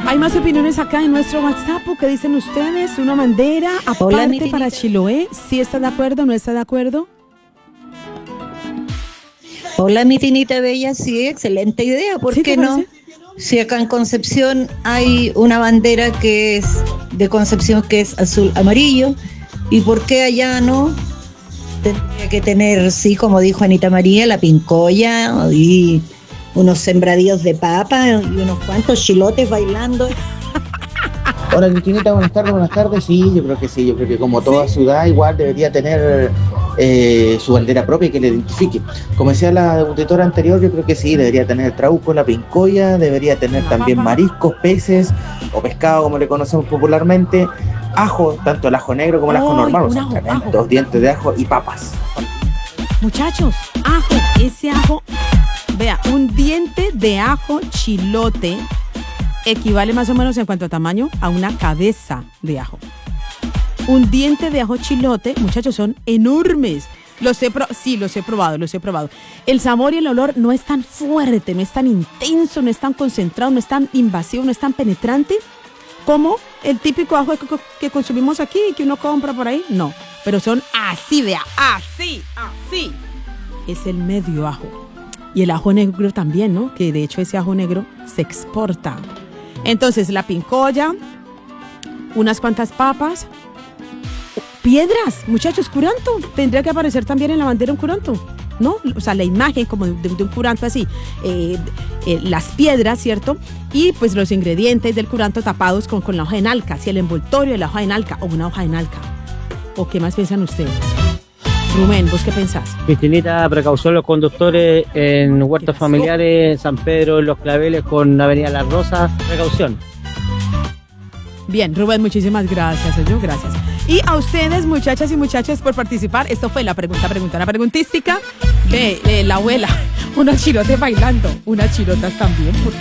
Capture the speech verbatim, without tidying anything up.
Hay más opiniones acá en nuestro WhatsApp. ¿Qué dicen ustedes? Una bandera Hola, aparte para Chiloé. ¿Sí está de acuerdo? ¿No está de acuerdo? Hola, mi Tinita Bella, sí, excelente idea, ¿por ¿Sí qué te no? parece? Si acá en Concepción hay una bandera que es de Concepción que es azul amarillo, ¿y por qué allá no? Tendría que tener, sí, como dijo Anita María, la pincoya y unos sembradíos de papa y unos cuantos chilotes bailando. Hola, Cristinita, buenas tardes, buenas tardes. Sí, yo creo que sí, yo creo que como toda ¿Sí? ciudad igual debería tener eh, su bandera propia y que le identifique. Como decía la auditora anterior, yo creo que sí, debería tener el trauco, la pincoya, debería tener La también papa. mariscos, peces o pescado, como le conocemos popularmente, ajo, tanto el ajo negro como el ajo ¡Ay, normal, o un sea, ajo, tremendos ajo! dientes de ajo y papas. Muchachos, ajo, ese ajo, vea, un diente de ajo chilote equivale más o menos en cuanto a tamaño a una cabeza de ajo. Un diente de ajo chilote, muchachos, son enormes. Los he pro- sí, los he probado, los he probado. El sabor y el olor no es tan fuerte, no es tan intenso, no es tan concentrado, no es tan invasivo, no es tan penetrante como el típico ajo que, que consumimos aquí y que uno compra por ahí. No, pero son así, vea, así, así. Es el medio ajo. Y el ajo negro también, ¿no? Que de hecho ese ajo negro se exporta. Entonces, la pincoya, unas cuantas papas, piedras, muchachos, curanto. Tendría que aparecer también en la bandera un curanto, ¿no? O sea, la imagen como de, de un curanto así, eh, eh, las piedras, ¿cierto? Y pues los ingredientes del curanto tapados con, con la hoja de nalca, así el envoltorio de la hoja de nalca o una hoja de nalca. ¿O qué más piensan ustedes? Rubén, ¿vos qué pensás? Cristinita, precaución los conductores en huertos pasó? familiares, San Pedro, Los Claveles con Avenida Las Rosas, precaución. Bien, Rubén, muchísimas gracias, yo, gracias. Y a ustedes, muchachas y muchachos, por participar. Esto fue la pregunta, pregunta, una preguntística de eh, la abuela. Unos chilotes bailando, unas chilotas también.